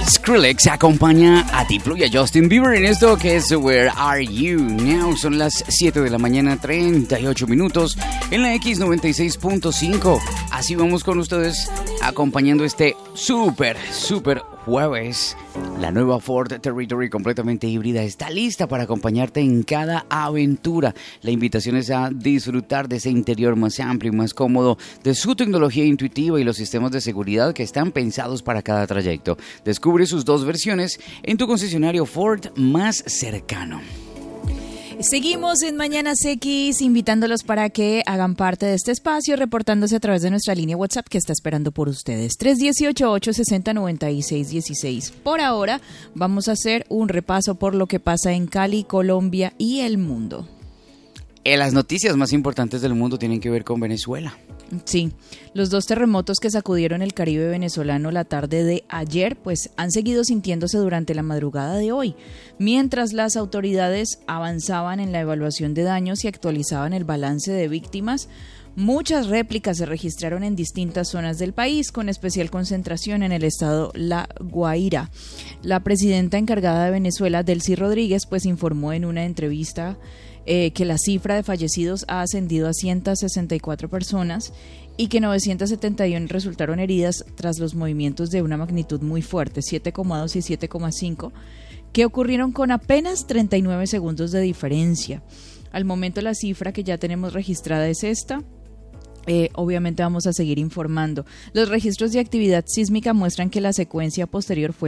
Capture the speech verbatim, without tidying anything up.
Skrillex acompaña a Diplo y a Justin Bieber en esto que es Where Are You Now. Son las siete de la mañana, treinta y ocho minutos en la X noventa y seis punto cinco. Así vamos con ustedes acompañando este súper, súper jueves. La nueva Ford Territory completamente híbrida está lista para acompañarte en cada aventura. La invitación es a disfrutar de ese interior más amplio y más cómodo, de su tecnología intuitiva y los sistemas de seguridad que están pensados para cada trayecto. Descubre sus dos versiones en tu concesionario Ford más cercano. Seguimos en Mañanas X, invitándolos para que hagan parte de este espacio, reportándose a través de nuestra línea WhatsApp que está esperando por ustedes. tres uno ocho, ocho seis cero, nueve seis uno seis. Por ahora, vamos a hacer un repaso por lo que pasa en Cali, Colombia y el mundo. Eh, las noticias más importantes del mundo tienen que ver con Venezuela. Sí, los dos terremotos que sacudieron el Caribe venezolano la tarde de ayer, pues han seguido sintiéndose durante la madrugada de hoy, mientras las autoridades avanzaban en la evaluación de daños y actualizaban el balance de víctimas. Muchas réplicas se registraron en distintas zonas del país, con especial concentración en el estado La Guaira. La presidenta encargada de Venezuela, Delcy Rodríguez, pues informó en una entrevista Eh, que la cifra de fallecidos ha ascendido a ciento sesenta y cuatro personas y que novecientas setenta y uno resultaron heridas tras los movimientos de una magnitud muy fuerte, siete coma dos y siete coma cinco, que ocurrieron con apenas treinta y nueve segundos de diferencia. Al momento la cifra que ya tenemos registrada es esta. Eh, obviamente vamos a seguir informando. Los registros de actividad sísmica muestran que la secuencia posterior fue